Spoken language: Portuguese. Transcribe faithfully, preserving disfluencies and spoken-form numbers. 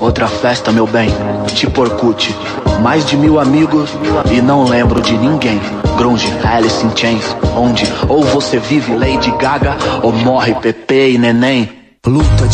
outra festa, meu bem, tipo Orkut. Mais de mil amigos e não lembro de ninguém. Grunge, Alice in Chains, onde ou você vive Lady Gaga ou morre Pepe e Neném. Luta